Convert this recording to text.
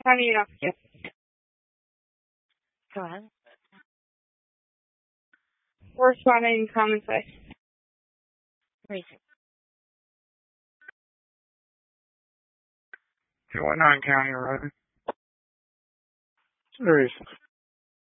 County enough. Yep. Go ahead. Corresponding common size. Reason. 219 County Road. Reason.